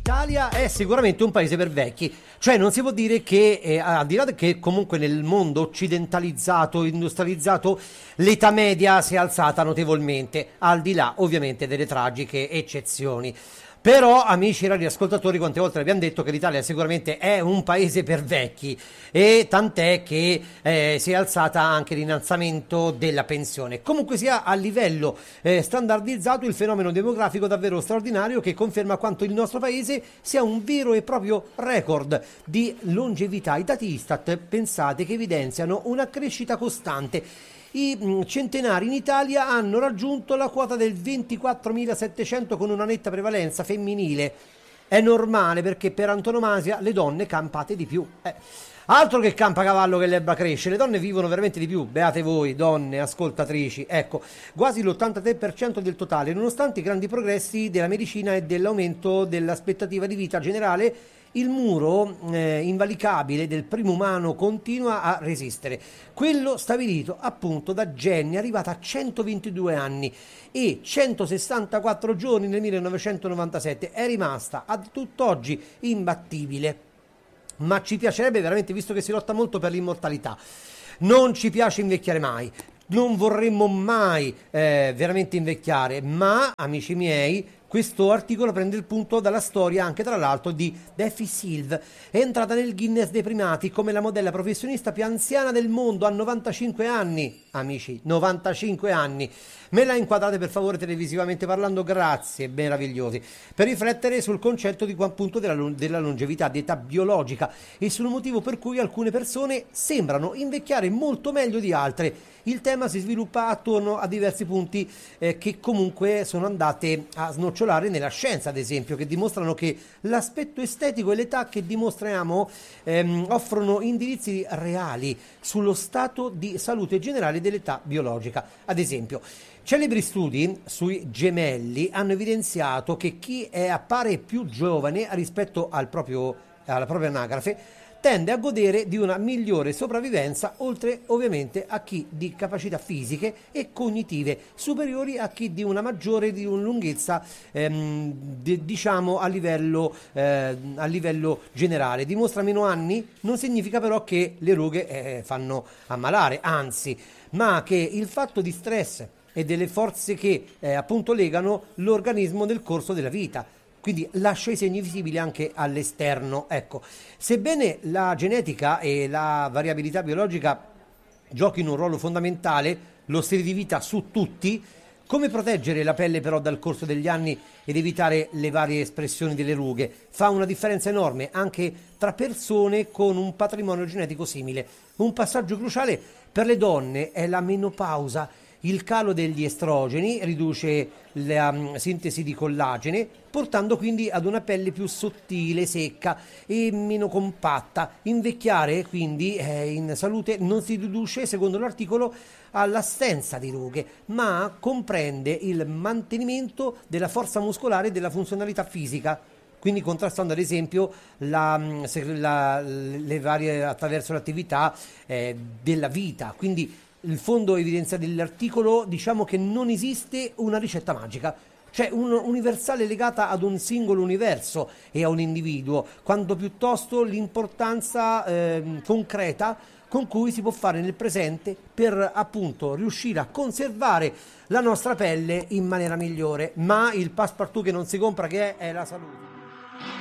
l'Italia è sicuramente un paese per vecchi, cioè non si può dire che al di là che comunque nel mondo occidentalizzato, industrializzato, l'età media si è alzata notevolmente, al di là ovviamente delle tragiche eccezioni. Però, amici radioascoltatori, quante volte abbiamo detto che l'Italia sicuramente è un paese per vecchi, e tant'è che si è alzata anche l'innalzamento della pensione. Comunque sia, a livello standardizzato, il fenomeno demografico davvero straordinario che conferma quanto il nostro paese sia un vero e proprio record di longevità. I dati Istat, pensate, che evidenziano una crescita costante. I centenari in Italia hanno raggiunto la quota del 24.700 con una netta prevalenza femminile. È normale, perché per antonomasia le donne campate di più. Altro che campacavallo che l'erba cresce, le donne vivono veramente di più, beate voi donne ascoltatrici. Ecco, quasi l'83% del totale, nonostante i grandi progressi della medicina e dell'aumento dell'aspettativa di vita generale. Il muro invalicabile del primo umano continua a resistere, quello stabilito appunto da Jenny, arrivata a 122 anni e 164 giorni nel 1997, è rimasta a tutt'oggi imbattibile. Ma ci piacerebbe veramente, visto che si lotta molto per l'immortalità, non ci piace invecchiare mai, non vorremmo mai veramente invecchiare, ma, amici miei, questo articolo prende il punto dalla storia anche, tra l'altro, di Daffy Silve. È entrata nel Guinness dei primati come la modella professionista più anziana del mondo, a 95 anni. Amici, 95 anni. Me la inquadrate per favore televisivamente parlando, grazie, meravigliosi, per riflettere sul concetto di appunto della longevità, di età biologica, e sul motivo per cui alcune persone sembrano invecchiare molto meglio di altre. Il tema si sviluppa attorno a diversi punti che comunque sono andate a snocciolare nella scienza, ad esempio, che dimostrano che l'aspetto estetico e l'età che dimostriamo offrono indirizzi reali sullo stato di salute generale dell'età biologica. Ad esempio, celebri studi sui gemelli hanno evidenziato che chi appare più giovane rispetto alla propria anagrafe tende a godere di una migliore sopravvivenza, oltre ovviamente a chi di capacità fisiche e cognitive superiori a chi di una maggiore lunghezza, diciamo a livello generale. Dimostra meno anni non significa però che le rughe fanno ammalare, anzi, ma che il fatto di stress e delle forze che appunto legano l'organismo nel corso della vita. Quindi lascia i segni visibili anche all'esterno. Ecco, sebbene la genetica e la variabilità biologica giochino un ruolo fondamentale, lo stile di vita su tutti, come proteggere la pelle però dal corso degli anni ed evitare le varie espressioni delle rughe? Fa una differenza enorme anche tra persone con un patrimonio genetico simile. Un passaggio cruciale per le donne è la menopausa. Il calo degli estrogeni riduce la sintesi di collagene, portando quindi ad una pelle più sottile, secca e meno compatta. Invecchiare quindi in salute non si riduce, secondo l'articolo, all'assenza di rughe, ma comprende il mantenimento della forza muscolare e della funzionalità fisica. Quindi contrastando ad esempio le varie attraverso l'attività della vita. Quindi il fondo evidenzia dell'articolo, diciamo che non esiste una ricetta magica, cioè universale legata ad un singolo universo e a un individuo, quanto piuttosto l'importanza concreta con cui si può fare nel presente per appunto riuscire a conservare la nostra pelle in maniera migliore. Ma il passepartout che non si compra, che è la salute.